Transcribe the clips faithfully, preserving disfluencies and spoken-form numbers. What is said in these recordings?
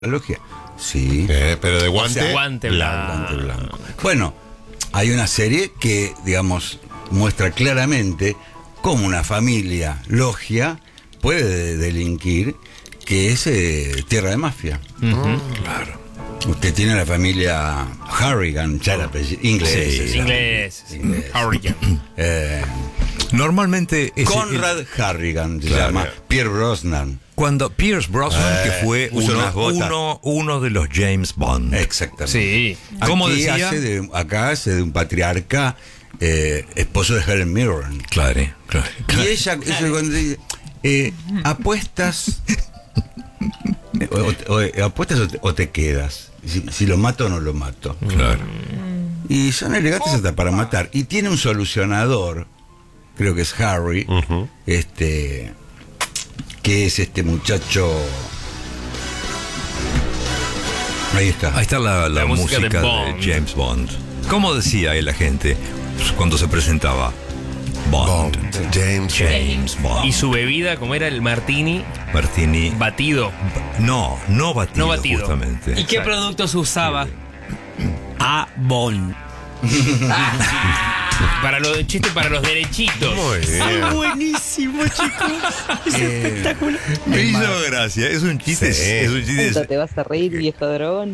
La logia, sí. Eh, pero de guante, O sea, guante blanco. Guante blanco. Bueno, hay una serie que, digamos, muestra claramente cómo una familia logia puede delinquir, que es eh, tierra de mafia. Uh-huh. Claro. Usted tiene la familia Harrigan, ya el apellido, inglés. Sí, inglés. Inglés. Harrigan. Eh, Normalmente es Conrad Harrigan se Claro. llama Pierre Brosnan. cuando Pierce Brosnan, Eh, que fue usa uno, unas botas. uno, uno de los James Bond. Exactamente. Sí. ¿Cómo Aquí decía? hace de- acá hace de un patriarca, eh, esposo de Helen Mirren. Claro, claro. Y ella, eso cuando dice, eh, apuestas, o, o- apuestas o te, o te quedas. Si, si lo mato o no lo mato. Claro. Y son elegantes hasta para matar. Y tiene un solucionador, creo que es Harry, Ujú. este, que es este muchacho. Ahí está. Ahí está la, la La música música, de de, Bond. James Bond. ¿Cómo decía él la gente cuando se presentaba? Bond. Bond, James. James Bond. Y su bebida, como era el martini, Martini. batido. No, no batido, No batido. justamente. ¿Y qué Exacto. productos usaba? Avon. Para los chiste para los derechitos. Muy bien. Buenísimo, chicos. Es Eh, espectacular. Me hizo gracia. Es un chiste. Sí. Es un chiste. Puta, te vas a reír, viejo dragón.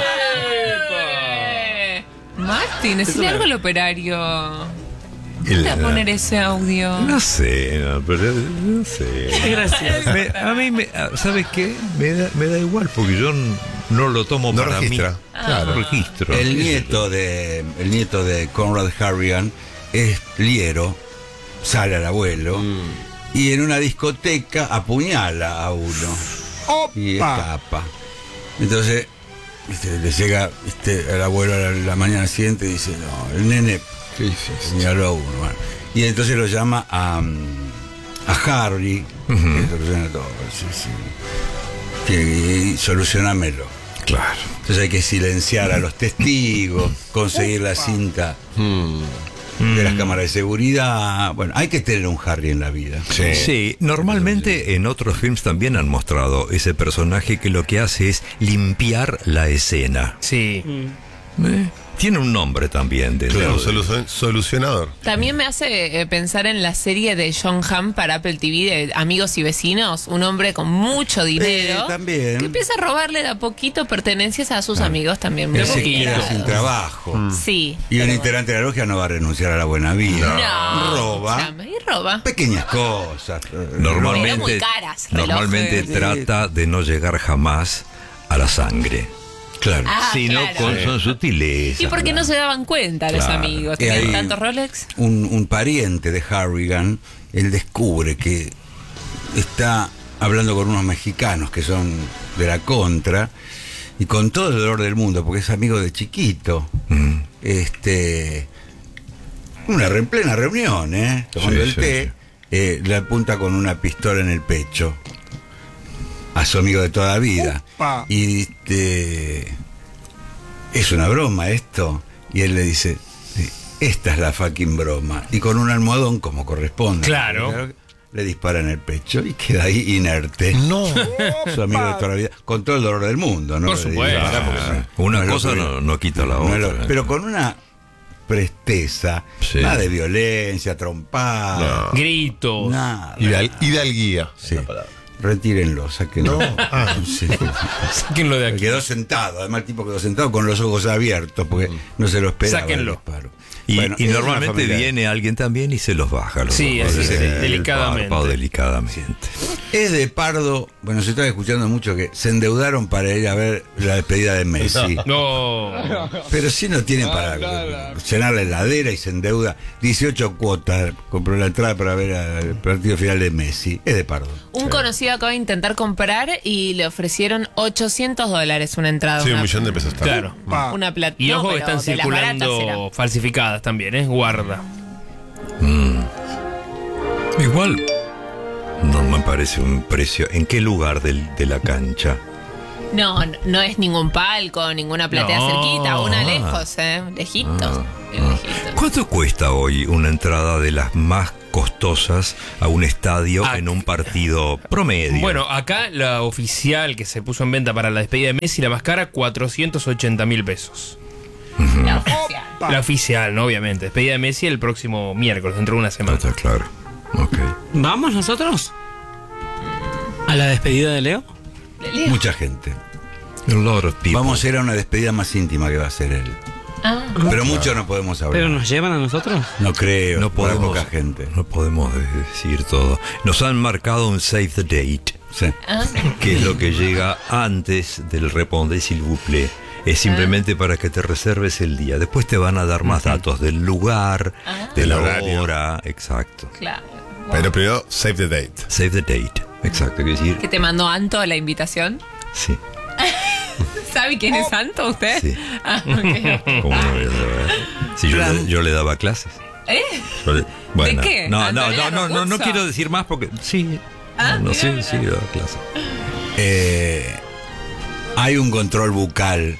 Eh, Martín, decirle algo al operario. El- ¿Te va a poner ese audio? No sé, no, pero no sé. Gracias. Me- a mí, me, ¿sabes qué? Me da, me da igual porque yo n- no lo tomo No para registra. mí. Claro. No registro. El nieto de el nieto de Conrad Harrigan es liero, sale al abuelo y en una discoteca apuñala a uno y escapa. Entonces viste, le llega viste, al abuelo a la, la mañana siguiente y dice, no, el nene ¿Qué hiciste? apuñaló a uno. Bueno, y entonces lo llama a, mm, a Harry, que soluciona todo. Sí, sí. Que, y solucionámelo. Claro. Entonces hay que silenciar a los testigos, conseguir la cinta Hmm. de las cámaras de seguridad. Bueno, hay que tener un Harry en la vida. Sí. Sí, normalmente en otros films también han mostrado ese personaje que lo que hace es limpiar la escena. Sí. ¿Eh? Tiene un nombre también. De Claro, solu- solucionador. También me hace eh, pensar en la serie de John Hamm para Apple T V de Amigos y Vecinos, un hombre con mucho dinero Eh, también. que empieza a robarle de a poquito pertenencias a sus amigos también. muy Él se queridos. queda sin trabajo. Sí. Y un integrante de la logia no va a renunciar a la buena vida. No. Roba. Escuchame, Y roba. Pequeñas cosas. Normalmente, Pero muy caras, normalmente relojes. trata de no llegar jamás a la sangre, Claro. Ah, sino claro. con son sutilezas. ¿Y por qué no se daban cuenta los Claro. amigos? Y ¿Tenían ahí- tantos Rolex? Un, un pariente de Harrigan, él descubre que está hablando con unos mexicanos que son de la contra y con todo el dolor del mundo, porque es amigo de chiquito. Mm. Este, una re- en plena reunión, ¿eh? Tomando Sí, el sí, té, sí. eh, le apunta con una pistola en el pecho a su amigo de toda la vida. Upa. Y este, es una broma esto. Y él le dice, "Sí, esta es la fucking broma. Y con un almohadón, como corresponde, Claro. le dispara en el pecho y queda ahí inerte. No. Su amigo de toda la vida, con todo el dolor del mundo, ¿no? Por Le supuesto. dispara porque no- Una no es lo cosa que- no, no quita la no es otra. lo- pero con una presteza, Sí. nada de violencia, trompada, Gritos. nada. Hidal- Hidalguía. Sí. Retírenlo, sáquenlo. No. Ah. Sí. Sáquenlo de aquí. Quedó sentado, además el tipo quedó sentado con los ojos abiertos porque no se lo esperaba. Sáquenlo. el disparo. Y, Bueno, y es una normalmente familia- viene alguien también y se los baja. Los Sí, ojos así, del- sí, del delicadamente. párpado, delicadamente. Es de Pardo, bueno, se estaba escuchando mucho que se endeudaron para ir a ver la despedida de Messi. No. Pero si no tienen para llenar la heladera y se endeuda dieciocho cuotas, compró la entrada para ver el partido final de Messi. Es de Pardo. Un conocido acaba de intentar comprar y le ofrecieron ochocientos dólares una entrada. Sí, un una, millón de pesos. está. Claro. Una plata. Y no, ojo que pero están de las baratas circulando era. falsificadas también, ¿eh? Guarda. Igual no me parece un precio. ¿En qué lugar del- de la cancha? No, no, no es ningún palco, ninguna platea No. cerquita, una Ah. lejos, ¿eh? Lejitos. Ah, bien ah. lejitos. ¿Cuánto cuesta hoy una entrada de las más costosas a un estadio Ah, en un partido promedio. Bueno, acá la oficial que se puso en venta para la despedida de Messi, la más cara, cuatrocientos ochenta mil pesos. La oficial. La oficial, ¿no? Obviamente. Despedida de Messi el próximo miércoles, dentro de una No semana. está claro. Ok. ¿Vamos nosotros? ¿A la despedida de Leo? Mucha gente. A lot of people. Vamos a ir a una despedida más íntima que va a ser él. Ah, Pero mucho no podemos hablar. ¿Pero nos llevan a nosotros? No creo, No para podemos, poca gente. no podemos decir todo. Nos han marcado un save the date, Sí. ah. que es lo que llega antes del répondez s'il vous plaît. Es simplemente para que te reserves el día. Después te van a dar más datos del lugar, Ah. de la Del horario. hora. Exacto. Claro. Pero primero, save the date. Save the date. Exacto. Quiere decir, ¿Que te mandó Anto la invitación? sí. ¿Sabe quién es Anto usted? Sí. Ah, ok. ¿Cómo no voy a saber? Si yo, le, yo le daba clases. ¿Eh? Yo le- bueno, qué? No, no, no, ¿Antonella no, no, no Roccuzzo? quiero decir más porque sí. Ah, no, mira, sí, mira. sí, le daba clases. Eh, hay un control bucal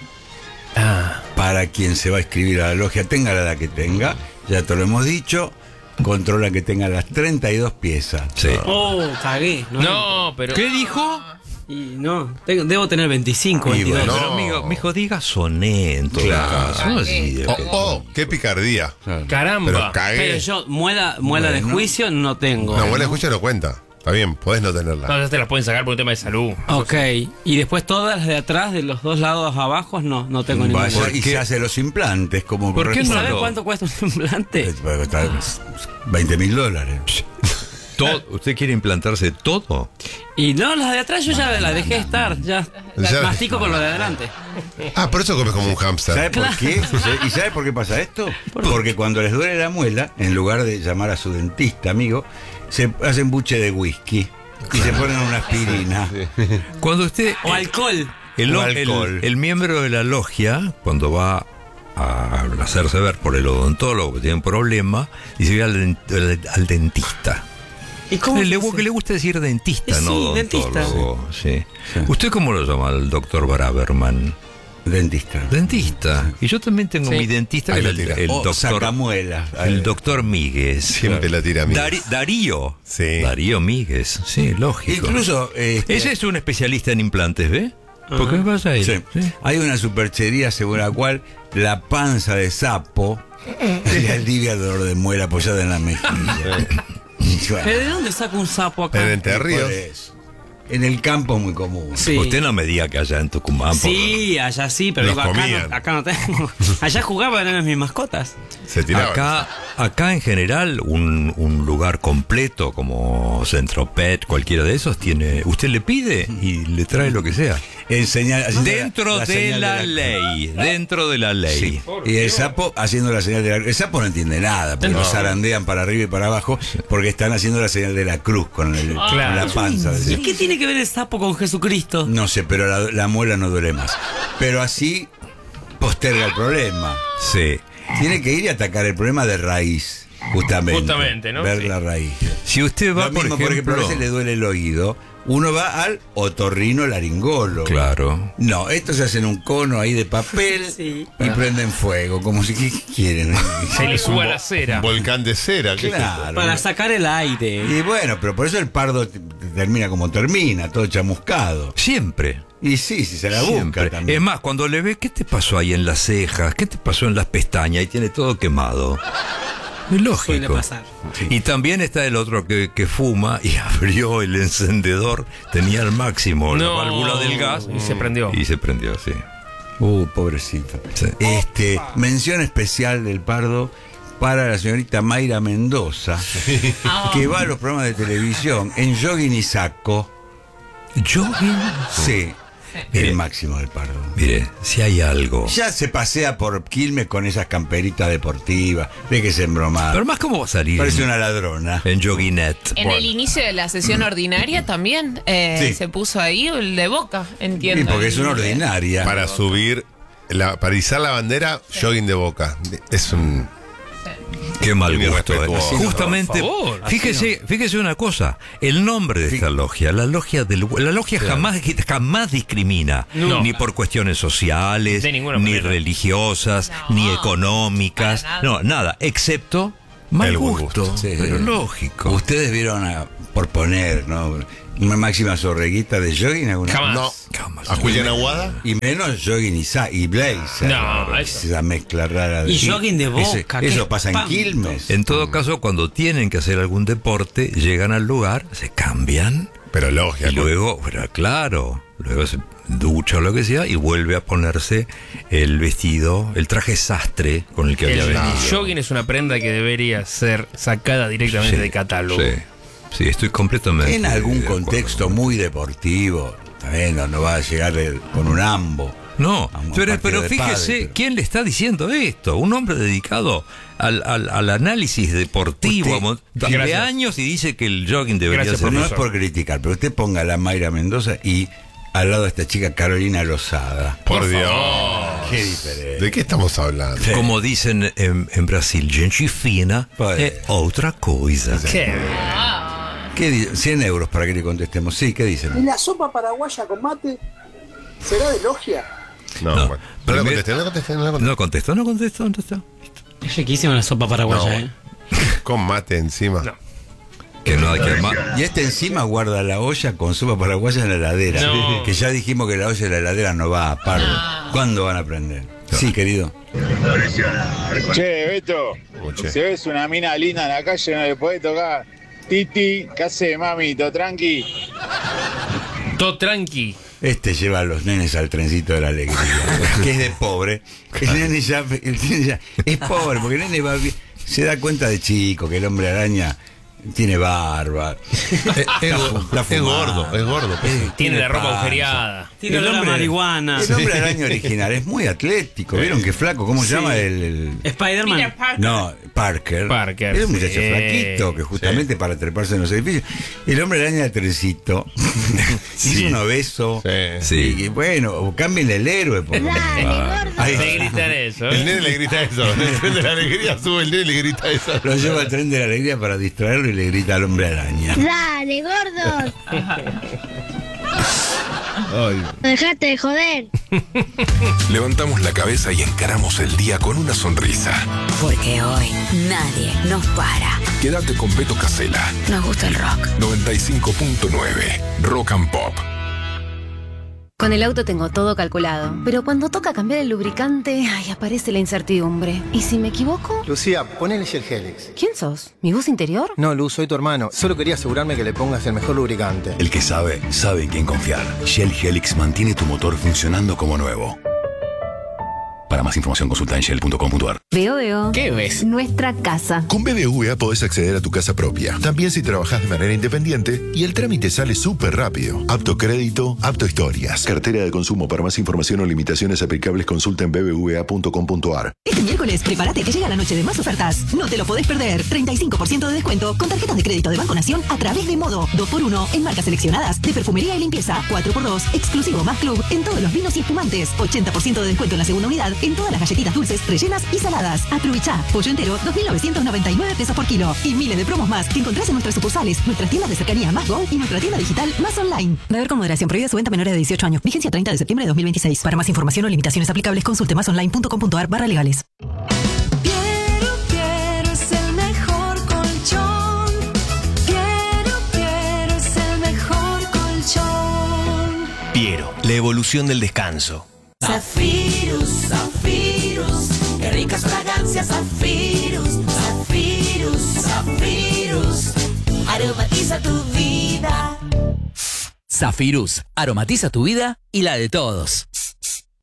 Ah, para quien se va a inscribir a la logia, tenga la edad que tenga, ya te lo hemos dicho, controla que tenga las treinta y dos piezas. Sí. Oh, cagué. No. no, pero. ¿Qué dijo? Y no, tengo- debo tener veinticinco, Y veintidós. bueno, Pero amigo, mi hijo, diga soné en todo Claro. caso. No así de- Oh, oh, qué picardía. Caramba. Pero cagué. Pero yo, muela, muela de Bueno. juicio no tengo. No, buena escucha no cuenta. Está bien, podés no tenerla. No, ya te las pueden sacar por un tema de salud. Ok, y después todas las de atrás, de los dos lados abajo, no, no tengo ninguna. Vaya, y qué? se hace los implantes como ¿Por qué ¿Y no sabes lo- cuánto cuesta un implante? veinte mil dólares. todo- ¿Usted quiere implantarse todo? Y no, las de atrás yo ya las dejé estar, ya. Ya- Mastico con lo de adelante. Ah, por eso comes como un ¿Sabe hámster. por qué? ¿Y sabe por qué pasa esto? Porque cuando les duele la muela, en lugar de llamar a su dentista, amigo, se hacen buche de whisky y se ponen una aspirina. Cuando usted... O alcohol. El, O el- alcohol. el miembro de la logia, cuando va a hacerse ver por el odontólogo que tiene un problema, dice voy al, dent- al- al dentista. ¿Y cómo le, se hace? que le gusta decir dentista, Sí, no dentista. odontólogo. Sí. ¿Usted cómo lo llama al doctor Braverman? Dentista. Dentista. Y yo también tengo Sí. mi dentista, Ahí que lo es el, tira. el o doctor, sacamuelas. el doctor Míguez. Siempre la tira a mí. Dari- Darío. Sí. Darío Míguez. Sí, lógico. Incluso este, Ese es un especialista en implantes, ¿ve? ¿Por qué pasa ahí? sí, hay una superchería según la cual la panza de sapo le alivia el dolor de muela apoyada en la mejilla. Y bueno, ¿Pero de dónde saca un sapo acá? En Entre por Ríos. eso. En el campo es muy común. Sí. Usted no me diga que allá en Tucumán. por- Sí, allá sí, pero Los digo, acá, comían. no, acá no tengo. Allá jugaban, eran mis mascotas. Se tiraban. Acá, acá en general, un, un lugar completo como Centro Pet, cualquiera de esos, tiene. Usted le pide y le trae lo que sea. Enseñar, haciendo Dentro la- la de señal la cruz. ley. Dentro de la ley. Sí. Y el sapo haciendo la señal de la cruz. El sapo no entiende nada, porque lo zarandean para arriba y para abajo, porque están haciendo la señal de la cruz con, el- con la panza. ¿Y qué tiene que ver el sapo con Jesucristo? No sé, pero la, la muela no duele más. Pero así posterga el problema. Sí. Tiene que ir y atacar el problema de raíz, justamente. Justamente, ¿no? Ver Sí. la raíz. Si usted va, Lo mismo, por por ejemplo, ejemplo. a veces le duele el oído. Uno va al otorrino laringólogo. Claro. No, estos se hacen un cono ahí de papel Sí. y prenden fuego, como si ¿qué quieren. Se le Es un suba vo- la cera. un volcán de cera. ¿qué es esto? Claro. Para sacar el aire. Y bueno, pero por eso el pardo t- t- termina como termina, todo chamuscado. Siempre. Y sí, si se la busca Siempre. también. Es más, cuando le ve, ¿qué te pasó ahí en las cejas? ¿Qué te pasó en las pestañas? Y tiene todo quemado. Es Suele lógico. pasar. Y también está el otro que, que fuma y abrió el encendedor, tenía al máximo la No. válvula del gas Y se prendió. y se prendió, sí. Uh, pobrecito. Sí. Este, mención especial del pardo para la señorita Mayra Mendoza, que va a los programas de televisión en jogging y saco. ¿Jogging? Sí, Mire. el máximo del pardo. Mire, si hay algo. Ya se pasea por Quilmes con esas camperitas deportivas, de que se embromar. Pero más, ¿cómo va a salir Parece en, una ladrona. en joguinet? En el inicio de la sesión ordinaria también eh, Sí. se puso ahí el de Boca, Sí, entiendo. porque es una Y- ordinaria. Para subir, la, para izar la bandera, jogging de Boca. Es un... Qué mal Muy gusto. ¿eh? irrespetuoso. Justamente, Por favor, fíjese, fíjese una cosa, el nombre de esta logia, la logia del la logia jamás jamás discrimina, No. ni por cuestiones sociales, De ninguna ni manera. religiosas, No, ni económicas, para no, nada, excepto Mal El buen gusto, gusto. Sí. pero lógico. Ustedes vieron, a, por poner, ¿no? Una máxima zorreguita de jogging alguna Jamás. No. Jamás. ¿A Julián Aguada? Y menos jogging y, sa- y blazer. No, eso- Esa mezcla rara de. Y jogging de Ese- Boca, qué Eso pasa en espanto. Quilmes. En todo caso, cuando tienen que hacer algún deporte, llegan al lugar, se cambian Pero lógico. y luego, pero claro, luego se ducha o lo que sea y vuelve a ponerse el vestido, el traje sastre con el que había El venido. jogging es una prenda que debería ser sacada directamente Sí, de catálogo. Sí, sí, estoy completamente. En algún de acuerdo contexto con- muy deportivo, está bien, no, no va a llegar el- con un ambo. No, a un pero, partido pero de fíjese, pádel, pero- ¿quién le está diciendo esto? Un hombre dedicado al, al, al análisis deportivo Usted- a mon- de Gracias. años y dice que el jogging debería Gracias, ser. No es profesor. por criticar, pero usted ponga a la Mayra Mendoza y al lado de esta chica Carolina Lozada. Por Dios. Qué diferente. ¿De qué estamos hablando? Como dicen en, en Brasil, gente fina Pues- es otra cosa. ¿Qué? ¿Qué di- cien euros para que le contestemos. Sí, ¿qué ¿Y dicen? la sopa paraguaya con mate será de logia? No, No. bueno. No lo Primero- contesté, no lo contesté, no lo contesté. No contestó, no contestó, no contestó. Es riquísima la sopa paraguaya, No. ¿eh? Con mate encima. No. Que no hay que armar. Y este encima guarda la olla con sopa paraguaya en la heladera. No. Que ya dijimos que la olla de la heladera no va a paro. ¿Cuándo van a aprender? Sí, querido. Che, Beto, Escuché. si ves una mina linda en la calle no le podés tocar. Titi, ¿qué hace, mami? ¿Todo tranqui? Todo tranqui. Este lleva a los nenes al trencito de la alegría, que es de pobre. El nene ya, el nene ya es pobre, porque el nene va bien- se da cuenta de chico que el hombre araña tiene barba. Es, es- Está es fumado. gordo, es gordo. Eh, Tiene la ropa panza. agujereada. Tiene El olor a hombre- marihuana. El hombre araña original es muy atlético. ¿Vieron qué flaco? ¿Cómo se Sí. llama el, el- Spider-Man. No, Parker. Parker, Es un muchacho sí. flaquito que justamente para treparse en los edificios. El hombre araña del trencito. Hizo un obeso. Sí. Sí. Y, y bueno, o cámbienle el héroe. Por lo menos. Ahí Se está. gritan eso. El ¿eh? nene le grita eso. En el tren de la alegría sube el nene y le grita eso. Lo lleva al tren de la alegría para distraerlo y le grita al hombre araña. Dale, gordo. Ay. Dejate de joder. Levantamos la cabeza y encaramos el día con una sonrisa. Porque hoy nadie nos para. Quédate con Beto Casella, Nos gusta el rock. noventa y cinco punto nueve, Rock and Pop. Con el auto tengo todo calculado. Pero cuando toca cambiar el lubricante, ay, aparece la incertidumbre. ¿Y si me equivoco? Lucía, ponele Shell Helix. ¿Quién sos? ¿Mi voz interior? No, Luz, soy tu hermano. Solo quería asegurarme que le pongas el mejor lubricante. El que sabe, sabe en quién confiar. Shell Helix mantiene tu motor funcionando como nuevo. Para más información consulta en shell punto com punto a r. Veo, veo. ¿Qué ves? Nuestra casa. Con B B V A podés acceder a tu casa propia. También si trabajás de manera independiente y el trámite sale súper rápido. Apto crédito, apto historias. Cartera de consumo. Para más información o limitaciones aplicables consulta en b b v a punto com punto a r. Este miércoles, prepárate que llega la noche de más ofertas. No te lo podés perder. treinta y cinco por ciento de descuento con tarjetas de crédito de Banco Nación a través de Modo. dos por uno en marcas seleccionadas de perfumería y limpieza. cuatro por dos exclusivo más club en todos los vinos y espumantes. ochenta por ciento de descuento en la segunda unidad en todas las galletitas dulces, rellenas y saladas. Aprovecha. Pollo entero, dos mil novecientos noventa y nueve pesos por kilo. Y miles de promos más que encontrás en nuestras sucursales, nuestras tiendas de cercanía Más Go y nuestra tienda digital Más Online. Beber con moderación. Prohibida su venta a menores de dieciocho años. Vigencia treinta de septiembre de dos mil veintiséis. Para más información o limitaciones aplicables, consulte más online punto com punto a r barra legales. Quiero, quiero es el mejor colchón. Quiero, quiero es el mejor colchón. Piero, la evolución del descanso. Zafirus, Zafirus, qué ricas fragancias, Zafirus, Zafirus, Zafirus, aromatiza tu vida. Zafirus, aromatiza tu vida y la de todos.